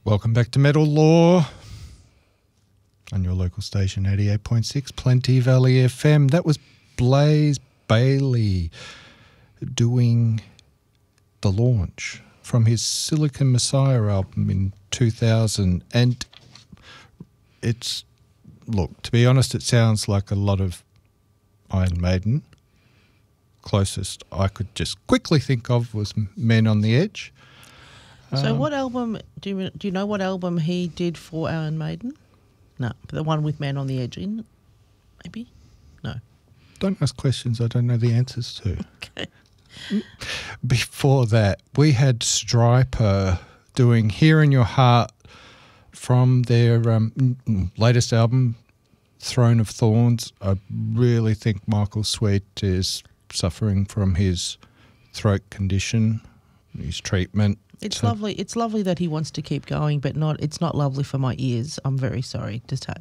Welcome back to Metal Law on your local station, 88.6 Plenty Valley FM. That was Blaze Bayley doing The Launch from his Silicon Messiah album in 2000. And it's, look, to be honest, it sounds like a lot of Iron Maiden. Closest I could just quickly think of was Men on the Edge. So what album, do you know what album he did for Iron Maiden? No, the one with Man on the Edge in it, maybe? No. Don't ask questions I don't know the answers to. Okay. Before that, we had Stryper doing Here in Your Heart from their latest album, Throne of Thorns. I really think Michael Sweet is suffering from his throat condition, his treatment. It's lovely. It's lovely that he wants to keep going, but it's not lovely for my ears. I'm very sorry to say.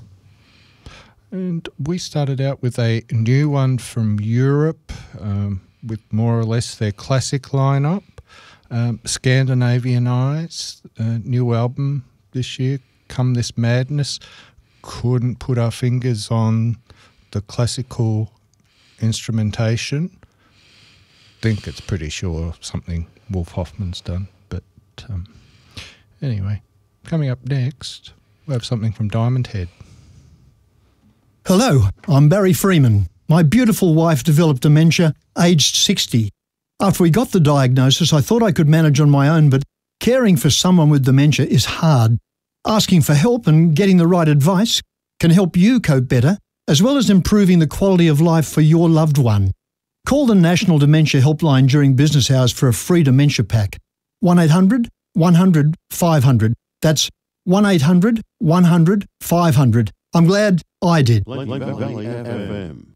And we started out with a new one from Europe, with more or less their classic lineup. Scandinavian Eyes, new album this year, Come This Madness. Couldn't put our fingers on the classical instrumentation. Think it's pretty sure something Wolf Hoffman's done. But anyway, coming up next, we have something from Diamond Head. Hello, I'm Barry Freeman. My beautiful wife developed dementia, aged 60. After we got the diagnosis, I thought I could manage on my own, but caring for someone with dementia is hard. Asking for help and getting the right advice can help you cope better, as well as improving the quality of life for your loved one. Call the National Dementia Helpline during business hours for a free dementia pack. 1-800-100-500. That's 1-800-100-500. I'm glad I did. Plenty Valley FM.